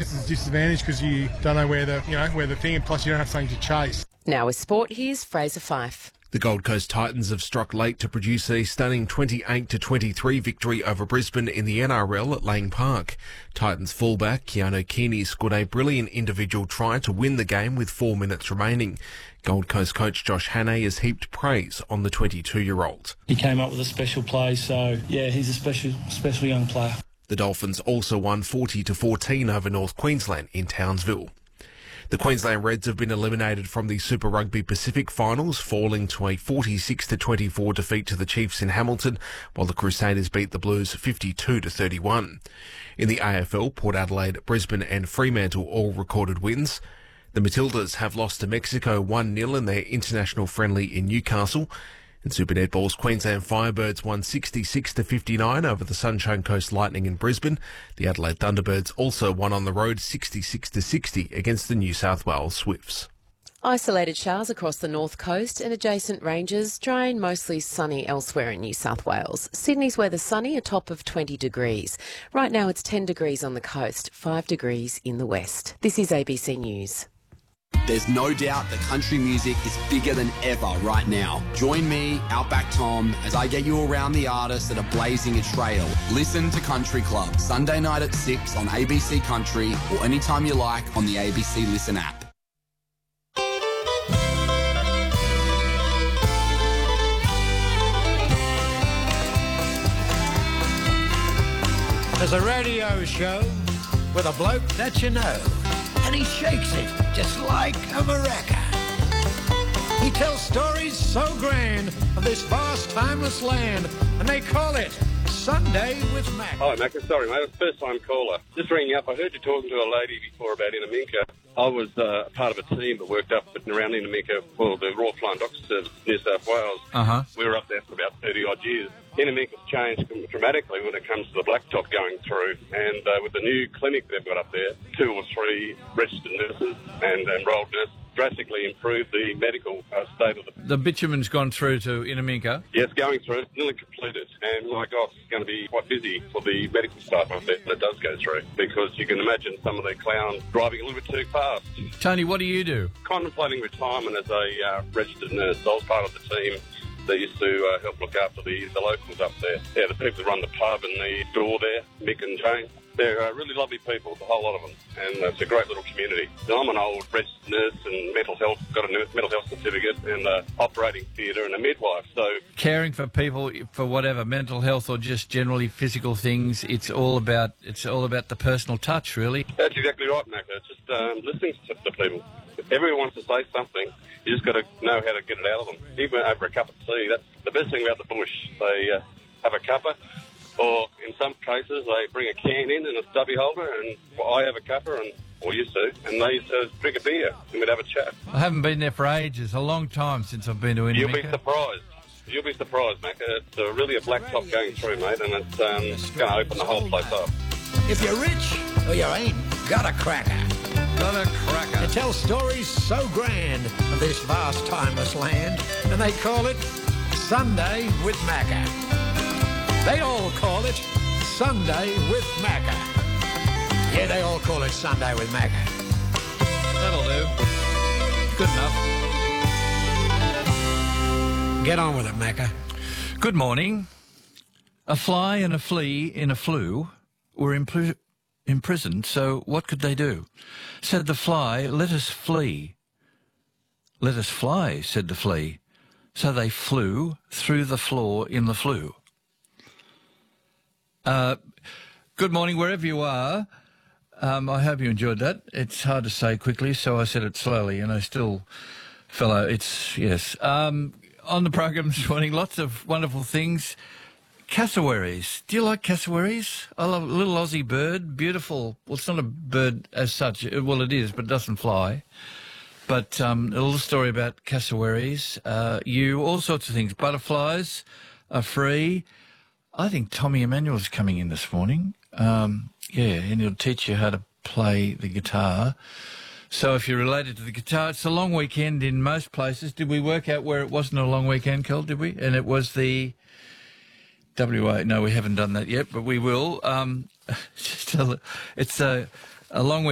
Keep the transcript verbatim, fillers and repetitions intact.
It's a disadvantage because you don't know where the, you know, where the thing, and plus you don't have something to chase. Now with sport, here's Fraser Fife. The Gold Coast Titans have struck late to produce a stunning twenty-eight to twenty-three victory over Brisbane in the N R L at Lang Park. Titans fullback Keanu Keeney scored a brilliant individual try to win the game with four minutes remaining. Gold Coast coach Josh Hannay has heaped praise on the twenty-two-year-old. He came up with a special play, so yeah, he's a special, special young player. The Dolphins also won forty to fourteen over North Queensland in Townsville. The Queensland Reds have been eliminated from the Super Rugby Pacific finals, falling to a forty-six to twenty-four defeat to the Chiefs in Hamilton, while the Crusaders beat the Blues fifty-two to thirty-one. In the A F L, Port Adelaide, Brisbane and Fremantle all recorded wins. The Matildas have lost to Mexico one nil in their international friendly in Newcastle. In Super Netball's Queensland Firebirds won sixty-six to fifty-nine over the Sunshine Coast Lightning in Brisbane. The Adelaide Thunderbirds also won on the road sixty-six to sixty against the New South Wales Swifts. Isolated showers across the north coast and adjacent ranges, dry and mostly sunny elsewhere in New South Wales. Sydney's weather sunny, a top of twenty degrees. Right now it's ten degrees on the coast, five degrees in the west. This is A B C News. There's no doubt that country music is bigger than ever right now. Join me, Outback Tom, as I get you around the artists that are blazing a trail. Listen to Country Club, Sunday night at six on A B C Country or anytime you like on the A B C Listen app. There's a radio show with a bloke that you know, and he shakes it just like a maraca. He tells stories so grand of this vast, timeless land, and they call it Sunday with Mac. Hi, Mac. Sorry, mate. It's first time caller. Just ringing up. I heard you talking to a lady before about Inaminka. I was uh, part of a team that worked up and around Inaminka for the Royal Flying Doctor Service, New South Wales. Uh-huh. We were up there for about thirty-odd years. Inaminka's changed dramatically when it comes to the blacktop going through, and uh, with the new clinic they've got up there, two or three registered nurses and enrolled nurses drastically improved the medical uh, state of the... The bitumen's gone through to Inaminka? Yes, going through. It's nearly completed. And, my gosh, it's going to be quite busy for the medical staff up there when it does go through, because you can imagine some of the clowns driving a little bit too fast. Tony, what do you do? Contemplating retirement as a uh, registered nurse. I was part of the team that used to uh, help look after the, the locals up there. Yeah, the people that run the pub and the store there, Mick and Jane. They're uh, really lovely people, the whole lot of them, and uh, it's a great little community. I'm an old registered nurse and mental health, got a nurse, mental health certificate and uh, operating theatre and a midwife, so... Caring for people for whatever, mental health or just generally physical things, it's all about it's all about the personal touch, really. That's exactly right, Mac. It's just um, listening to, to people. If everyone wants to say something, you just got to know how to get it out of them. Even over a cup of tea, that's the best thing about the bush. They uh, have a cuppa, or in some cases they bring a can in and a stubby holder, and well, I have a cuppa, and or used to, and they used to drink a beer and we'd have a chat. I haven't been there for ages, a long time since I've been to Inaminka. You'll be surprised. You'll be surprised, Mac. It's uh, really a black top going through, mate, and it's um, going to open the whole place up. If you're rich or you ain't, got a cracker. Got a cracker. They tell stories so grand of this vast, timeless land, and they call it Sunday with Macca. They all call it Sunday with Macca. Yeah, they all call it Sunday with Macca. That'll do. Good enough. Get on with it, Macca. Good morning. A fly and a flea in a flue were impl- imprisoned, so what could they do? Said the fly, let us flee. Let us fly, said the flea. So they flew through the floor in the flue. Uh, good morning, wherever you are. Um, I hope you enjoyed that. It's hard to say quickly, so I said it slowly, and I still, fellow, it's, yes. Um, on the program this morning, lots of wonderful things. Cassowaries. Do you like cassowaries? I love a little Aussie bird, beautiful. Well, it's not a bird as such. Well, it is, but it doesn't fly. But um, a little story about cassowaries. Uh, you, all sorts of things. Butterflies are free. I think Tommy Emmanuel's coming in this morning. Um, yeah, and he'll teach you how to play the guitar. So if you're related to the guitar, it's a long weekend in most places. Did we work out where it wasn't a long weekend, Kel, did we? And it was the W A. No, we haven't done that yet, but we will. Um, just a, it's a, a long weekend.